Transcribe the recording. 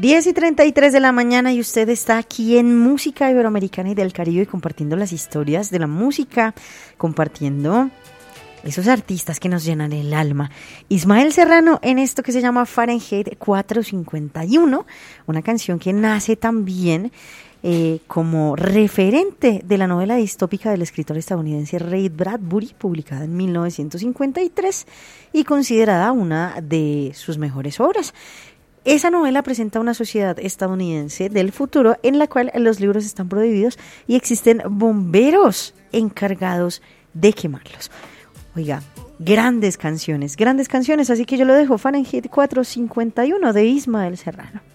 10:33 de la mañana y usted está aquí en Música Iberoamericana y del Caribe compartiendo las historias de la música, compartiendo esos artistas que nos llenan el alma. Ismael Serrano en esto que se llama Fahrenheit 451, una canción que nace también como referente de la novela distópica del escritor estadounidense Ray Bradbury, publicada en 1953 y considerada una de sus mejores obras. Esa novela presenta una sociedad estadounidense del futuro en la cual los libros están prohibidos y existen bomberos encargados de quemarlos. Oiga, grandes canciones, así que yo lo dejo. Fahrenheit 451 de Ismael Serrano.